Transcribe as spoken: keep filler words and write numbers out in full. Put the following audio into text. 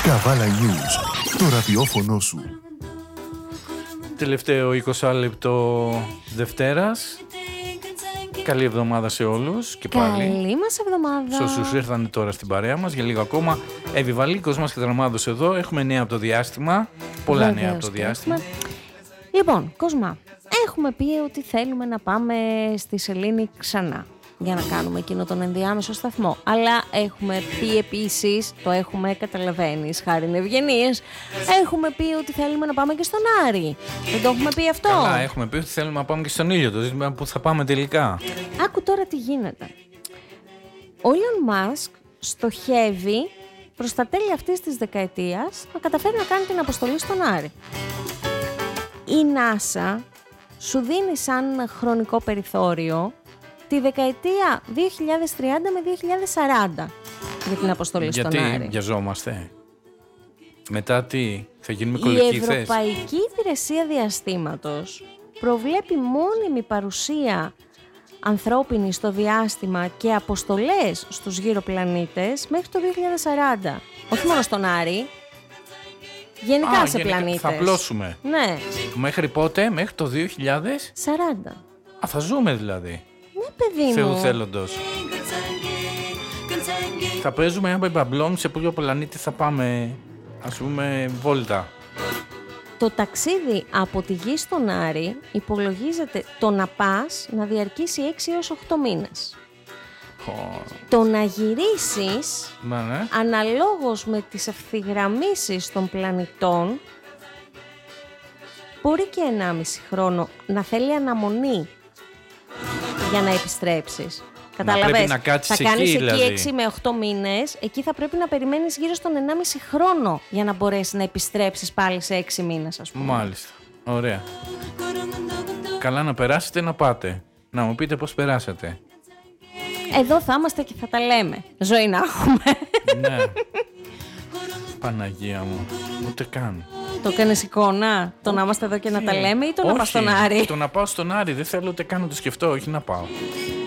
Καβάλα News, το ραδιόφωνο σου. Τελευταίο είκοσι λεπτό Δευτέρας. Καλή εβδομάδα σε όλους και πάλι. Καλή μας εβδομάδα. Σε όσους ήρθαν τώρα στην παρέα μας για λίγο ακόμα. Εύη Βαλίκος μας και Δραμάδος εδώ. Έχουμε νέα από το διάστημα. Πολλά Βεβαίως, νέα από το διάστημα. έχουμε. Λοιπόν, Κοσμά, έχουμε πει ότι θέλουμε να πάμε στη Σελήνη ξανά για να κάνουμε εκείνο τον ενδιάμεσο σταθμό. Αλλά έχουμε πει επίσης, το έχουμε καταλαβαίνεις, χάρη ευγενίες, έχουμε πει ότι θέλουμε να πάμε και στον Άρη. Δεν το έχουμε πει αυτό? Καλά, έχουμε πει ότι θέλουμε να πάμε και στον ήλιο. Το ζήτημα που θα πάμε τελικά. Άκου τώρα τι γίνεται. Ο Elon Musk στοχεύει προς τα τέλη αυτής της δεκαετίας να καταφέρει να κάνει την αποστολή στον Άρη. Η NASA σου δίνει σαν χρονικό περιθώριο τη δεκαετία δύο χιλιάδες τριάντα με δύο χιλιάδες σαράντα για την αποστολή Γιατί στον Άρη. Γιατί βιαζόμαστε. Μετά τι, θα γίνουμε κολλητικοί Η θέση. Ευρωπαϊκή Υπηρεσία Διαστήματος προβλέπει μόνιμη παρουσία ανθρώπινη στο διάστημα και αποστολές στους γύρω πλανήτες μέχρι το δύο χιλιάδες σαράντα. Όχι μόνο στον Άρη, γενικά Α, σε γενικά, πλανήτες. θα απλώσουμε. Ναι. Μέχρι πότε, μέχρι το δύο χιλιάδες σαράντα. Α, θα ζούμε δηλαδή. Ναι, παιδί Θεού μου. θέλοντος. Θα παίζουμε ένα μπαμπλόν σε ποιο πλανήτη θα πάμε, ας πούμε, βόλτα. Το ταξίδι από τη Γη στον Άρη υπολογίζεται το να πας να διαρκήσει έξι έως οκτώ μήνες. Oh. Το να γυρίσεις, Μα, ναι. αναλόγως με τις ευθυγραμμίσεις των πλανητών, μπορεί και ενάμιση χρόνο να θέλει αναμονή για να επιστρέψεις. Κατάλαβες, πρέπει να κάτσεις θα κάνεις εκεί, εκεί δηλαδή. έξι με οκτώ μήνες, εκεί θα πρέπει να περιμένεις γύρω στον ενάμιση χρόνο για να μπορέσεις να επιστρέψεις πάλι σε έξι μήνες, ας πούμε. Μάλιστα. Ωραία. Καλά να περάσετε, να πάτε. Να μου πείτε πώς περάσατε. Εδώ θα είμαστε και θα τα λέμε. Ζωή να έχουμε. Ναι. Παναγία μου. Ούτε καν. Το κάνεις εικόνα, το να είμαστε εδώ και να τα λέμε ή το να Όχι, πας στον Άρη? Το να πάω στον Άρη. Δεν θέλω ούτε καν να το σκεφτώ, όχι να πάω.